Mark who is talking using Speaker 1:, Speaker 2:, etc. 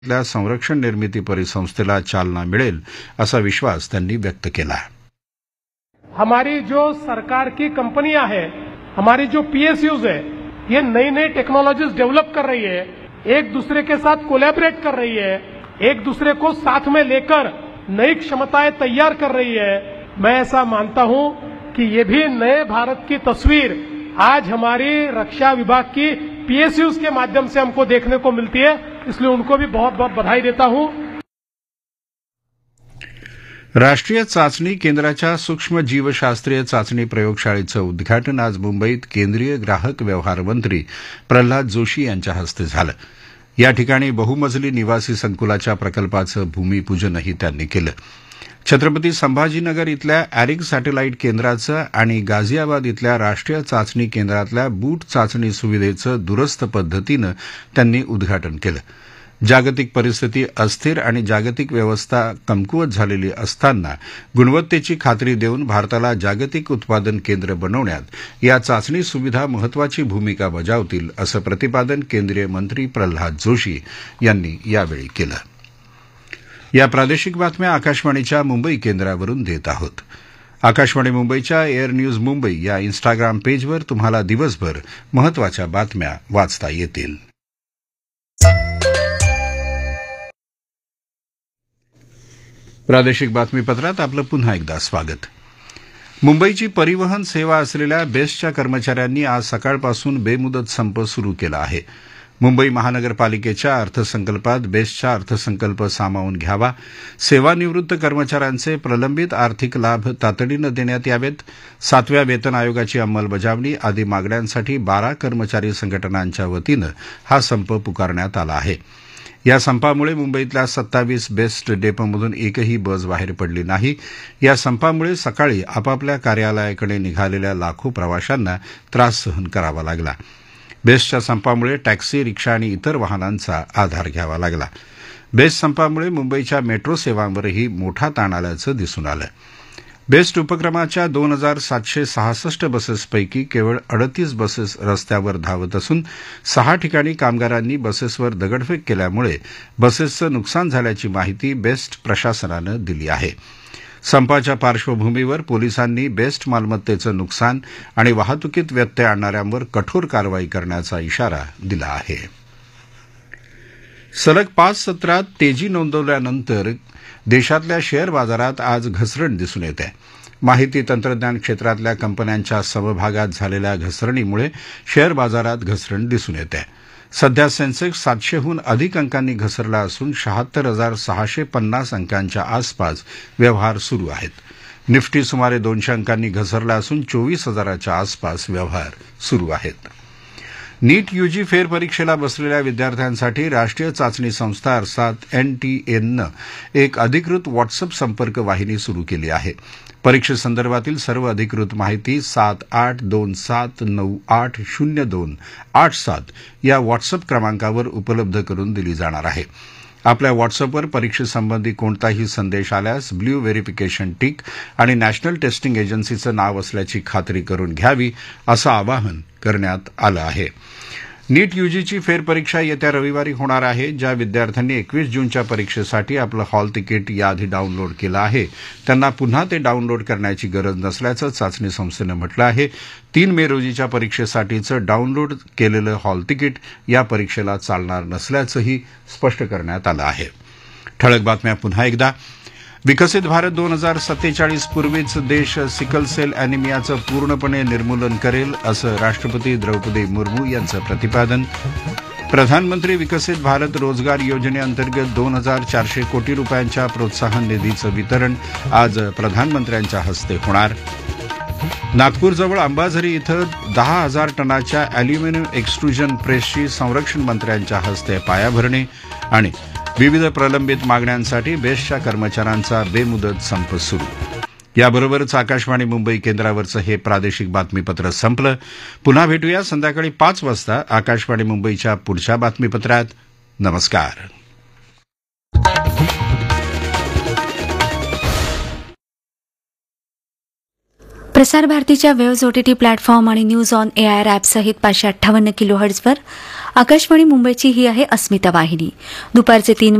Speaker 1: ल्या संरक्षण निर्मिती परिसंस्थेला चालना मिळेल असा विश्वास त्यांनी व्यक्त केला.
Speaker 2: हमारी जो सरकार की कंपनियां हैं, हमारी जो पीएसयूज है, ये नई नई टेक्नोलॉजीज डेवलप कर रही है, एक दूसरे के साथ कोलैबोरेट कर रही है, एक दूसरे को साथ में लेकर नई क्षमताएं तैयार कर रही है. मैं ऐसा मानता हूं कि ये भी नए भारत की तस्वीर आज हमारी रक्षा विभाग की पीएसयूज के माध्यम से हमको देखने को मिलती है. इसलिए उनको भी बहुत बहुत बधाई देता हूं.
Speaker 1: राष्ट्रीय चाचणी केंद्राच्या सूक्ष्म जीवशास्त्रीय चाचणी प्रयोगशाळेचं उद्घाटन आज मुंबईत केंद्रीय ग्राहक व्यवहार मंत्री प्रल्हाद जोशी यांच्या हस्ते झालं. या ठिकाणी बहुमजली निवासी संकुलाच्या प्रकल्पाचं भूमिपूजनही त्यांनी केलं. छत्रपती संभाजीनगर इथल्या एरिक सॅटेलाईट केंद्राचं आणि गाझियाबाद इथल्या राष्ट्रीय चाचणी केंद्रातल्या बूट चाचणी सुविधेचं दूरस्थ पद्धतीनं त्यांनी उद्घाटन केलं. जागतिक परिस्थिती अस्थिर आणि जागतिक व्यवस्था कमकुवत झालेली असताना गुणवत्तेची खात्री देऊन भारताला जागतिक उत्पादन केंद्र बनवण्यात या चाचणी सुविधा महत्वाची भूमिका बजावतील असं प्रतिपादन केंद्रीय मंत्री प्रल्हाद जोशी यांनी यावेळी केलं. या प्रादेशिक बातम्या आकाशवाणीच्या मुंबई केंद्रावरून देत आहोत. आकाशवाणी मुंबईच्या एअर न्यूज मुंबई या इन्स्टाग्राम पेजवर तुम्हाला दिवसभर महत्वाच्या बातम्या वाचता येतील. प्रादेशिक बातमीपत्रात आपलं पुन्हा एकदा स्वागत. मुंबईची परिवहन सेवा असलेल्या बेस्टच्या कर्मचाऱ्यांनी आज सकाळपासून बेमुदत संप सुरू केला आहे. मुंबई महानगरपालिकेच्या अर्थसंकल्पात बेस्टचा अर्थसंकल्प सामावून घ्यावा, सेवानिवृत्त कर्मचाऱ्यांचे प्रलंबित आर्थिक लाभ तातडीनं देण्यात यावेत, 7व्या वेतन आयोगाची अंमलबजावणी आदी मागण्यांसाठी 12 कर्मचारी संघटनांच्या वतीनं हा संप पुकारण्यात आला आहे. या संपामुळे मुंबईतल्या 27 बेस्ट डेपोमधून एकही बस बाहेर पडली नाही. या संपामुळे सकाळी आपापल्या कार्यालयाकडे निघालेल्या लाखो प्रवाशांना त्रास सहन करावा लागला. बेस्टच्या संपामुळे टॅक्सी, रिक्षा आणि इतर वाहनांचा आधार घ्यावा लागला. बेस्ट संपामुळे मुंबईच्या मेट्रो सेवांवरही मोठा ताण आल्याचं दिसून आलं. बेस्ट उपक्रमाच्या 2766 बसेसपैकी केवळ 38 बसेस रस्त्यावर धावत असून 6 ठिकाणी कामगारांनी बसेसवर दगडफेक केल्यामुळे बसेसचं नुकसान झाल्याची माहिती बेस्ट प्रशासनानं दिली आहे. संपाच्या पार्श्वभूमीवर पोलिसांनी बेस्ट मालमत्तेचं नुकसान आणि वाहतुकीत व्यत्यय आणणाऱ्यांवर कठोर कारवाई करण्याचा इशारा दिला आहे. सलग 5 सत्रात तेजी नोंदवल्यानंतर देशातल्या शेअर बाजारात आज घसरण दिसून येत आहे. माहिती तंत्रज्ञान क्षेत्रातल्या कंपन्यांच्या समभागात झालेल्या घसरणीमुळे शेअर बाजारात घसरण दिसून येत आहे. सध्या सेन्सेक्स 700हून अधिक अंकांनी घसरला असून 76,650 अंकांच्या आसपास व्यवहार सुरू आहेत. निफ्टी सुमारे 200 अंकांनी घसरला असून 24,000च्या आसपास व्यवहार सुरू आहेत. नीट यूजी फेरपरीक्षेला बसलेल्या विद्यार्थ्यांसाठी राष्ट्रीय चाचणी संस्था अर्थात एनटीएनं एक अधिकृत व्हॉट्सअप संपर्क वाहिनी सुरू केली आहे. परीक्षेसंदर्भातील सर्व अधिकृत माहिती 7827980287 या व्हॉट्सअप क्रमांकावर उपलब्ध करून दिली जाणार आहे. आपल्या व्हॉट्सअपवर परीक्षेसंबंधी कोणताही संदेश आल्यास ब्ल्यू व्हेरिफिकेशन टिक आणि नॅशनल टेस्टिंग एजन्सीचं नाव असल्याची खात्री करून घ्यावी असं आवाहन करण्यात आलं आहे. नीट यूजीची फेरपरीक्षा येत्या रविवारी होणार आहे. ज्या विद्यार्थ्यांनी 21 जूनच्या परीक्षेसाठी आपलं हॉल तिकीट याआधी डाऊनलोड केलं आहे त्यांना पुन्हा ते डाऊनलोड करण्याची गरज नसल्याचं चाचणी संस्थेनं म्हटलं आहे. 3 मे रोजीच्या परीक्षेसाठीचं डाऊनलोड केलेलं हॉल तिकीट या परीक्षेला चालणार नसल्याचंही स्पष्ट करण्यात आलं आहे. ठळक बातम्या पुन्हा एकदा. विकसित भारत 2047 पूर्वीच देश सिकल सेल अॅनिमियाचं पूर्णपणे निर्मूलन करेल असं राष्ट्रपती द्रौपदी मुर्मू यांचं प्रतिपादन. प्रधानमंत्री विकसित भारत रोजगार योजनेअंतर्गत 2,400 कोटी रुपयांच्या प्रोत्साहन निधीचं वितरण आज प्रधानमंत्र्यांच्या हस्ते होणार. नागपूरजवळ अंबाझरी इथं 10,000 टनाच्या अॅल्युमिनियम एक्स्ट्रुजन प्रेसची संरक्षण मंत्र्यांच्या हस्ते पायाभरणी. आणि विविध प्रलंबित मागण्यांसाठी बेस्टच्या कर्मचाऱ्यांचा बेमुदत संप सुरू. याबरोबरच आकाशवाणी मुंबई केंद्रावरचं हे प्रादेशिक बातमीपत्र संपलं. पुन्हा भेटूया संध्याकाळी 5 वाजता आकाशवाणी मुंबईच्या पुढच्या बातमीपत्रात. नमस्कार.
Speaker 3: प्रसार भारतीच्या वेव्ज ओटीटी प्लॅटफॉर्म आणि न्यूज ऑन एआयआर ॲपसहित 558 किलोहर्ट्झवर आकाशवाणी मुंबईची ही आहे अस्मिता वाहिनी. दुपारचे 3